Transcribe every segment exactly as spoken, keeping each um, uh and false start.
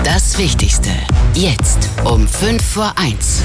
Das Wichtigste. Jetzt um fünf vor eins.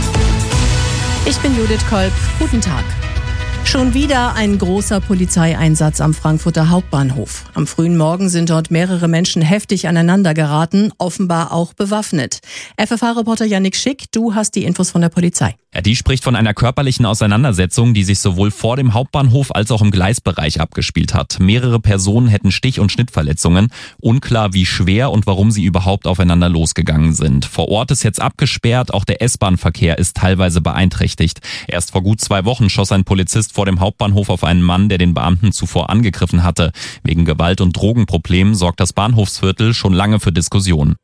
Ich bin Judith Kolb. Guten Tag. Schon wieder ein großer Polizeieinsatz am Frankfurter Hauptbahnhof. Am frühen Morgen sind dort mehrere Menschen heftig aneinander geraten, offenbar auch bewaffnet. F F H-Reporter Yannick Schick, du hast die Infos von der Polizei. Ja, die spricht von einer körperlichen Auseinandersetzung, die sich sowohl vor dem Hauptbahnhof als auch im Gleisbereich abgespielt hat. Mehrere Personen hätten Stich- und Schnittverletzungen. Unklar, wie schwer und warum sie überhaupt aufeinander losgegangen sind. Vor Ort ist jetzt abgesperrt, auch der S-Bahn-Verkehr ist teilweise beeinträchtigt. Erst vor gut zwei Wochen schoss ein Polizist vor dem Hauptbahnhof auf einen Mann, der den Beamten zuvor angegriffen hatte. Wegen Gewalt- und Drogenproblemen sorgt das Bahnhofsviertel schon lange für Diskussionen.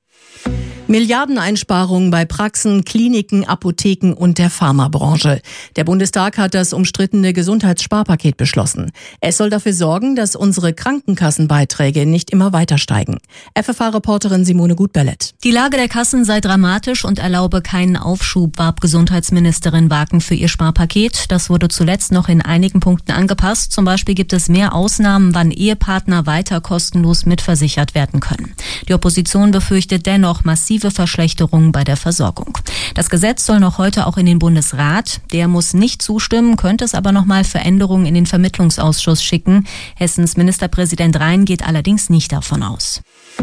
Milliardeneinsparungen bei Praxen, Kliniken, Apotheken und der Pharmabranche. Der Bundestag hat das umstrittene Gesundheitssparpaket beschlossen. Es soll dafür sorgen, dass unsere Krankenkassenbeiträge nicht immer weiter steigen. F F H-Reporterin Simone Gut-Bellett. Die Lage der Kassen sei dramatisch und erlaube keinen Aufschub, warb Gesundheitsministerin Wagen für ihr Sparpaket. Das wurde zuletzt noch in einigen Punkten angepasst. Zum Beispiel gibt es mehr Ausnahmen, wann Ehepartner weiter kostenlos mitversichert werden können. Die Opposition befürchtet dennoch massive Verschlechterungen bei der Versorgung. Das Gesetz soll noch heute auch in den Bundesrat. Der muss nicht zustimmen, könnte es aber nochmal Veränderungen in den Vermittlungsausschuss schicken. Hessens Ministerpräsident Rhein geht allerdings nicht davon aus.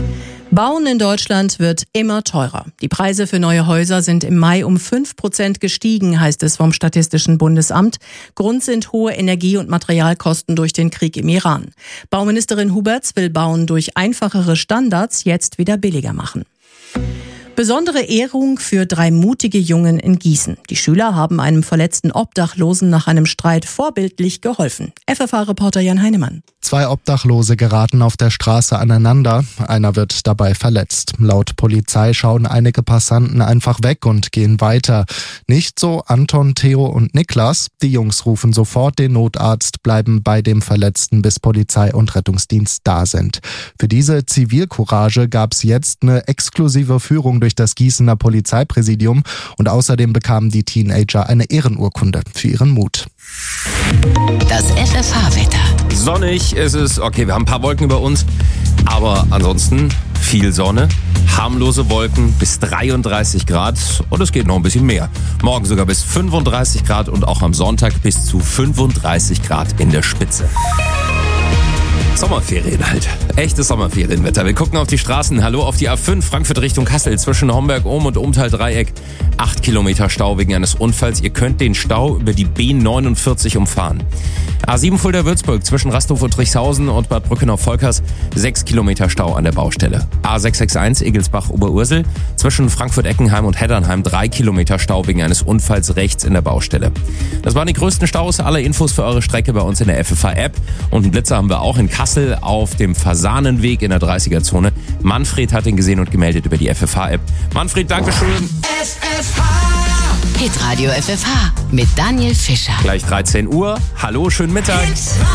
Bauen in Deutschland wird immer teurer. Die Preise für neue Häuser sind im Mai um fünf Prozent gestiegen, heißt es vom Statistischen Bundesamt. Grund sind hohe Energie- und Materialkosten durch den Krieg im Iran. Bauministerin Huberts will Bauen durch einfachere Standards jetzt wieder billiger machen. Besondere Ehrung für drei mutige Jungen in Gießen. Die Schüler haben einem verletzten Obdachlosen nach einem Streit vorbildlich geholfen. F F H-Reporter Jan Heinemann. Zwei Obdachlose geraten auf der Straße aneinander. Einer wird dabei verletzt. Laut Polizei schauen einige Passanten einfach weg und gehen weiter. Nicht so Anton, Theo und Niklas. Die Jungs rufen sofort den Notarzt, bleiben bei dem Verletzten, bis Polizei und Rettungsdienst da sind. Für diese Zivilcourage gab es jetzt eine exklusive Führung durch das Gießener Polizeipräsidium und außerdem bekamen die Teenager eine Ehrenurkunde für ihren Mut. Das F F H-Wetter. Sonnig ist es, okay, wir haben ein paar Wolken über uns, aber ansonsten viel Sonne, harmlose Wolken bis dreiunddreißig Grad und es geht noch ein bisschen mehr. Morgen sogar bis fünfunddreißig Grad und auch am Sonntag bis zu fünfunddreißig Grad in der Spitze. Sommerferien halt. Echtes Sommerferienwetter. Wir gucken auf die Straßen. Hallo auf die A fünf Frankfurt Richtung Kassel zwischen Homberg-Ohm und Umtal-Dreieck. Acht Kilometer Stau wegen eines Unfalls. Ihr könnt den Stau über die B neunundvierzig umfahren. A sieben Fulda-Würzburg zwischen Rasthof und Trichshausen und Bad Brückenau-Volkers. Sechs Kilometer Stau an der Baustelle. A sechs sechs eins Egelsbach-Oberursel zwischen Frankfurt-Eckenheim und Heddernheim. Drei Kilometer Stau wegen eines Unfalls rechts in der Baustelle. Das waren die größten Staus. Alle Infos für eure Strecke bei uns in der F F H-App. Und einen Blitzer haben wir auch in Kassel auf dem Fasanenweg in der dreißiger-Zone. Manfred hat ihn gesehen und gemeldet über die F F H-App. Manfred, Dankeschön. F F H. Hitradio F F H mit Daniel Fischer. Gleich dreizehn Uhr. Hallo, schönen Mittag.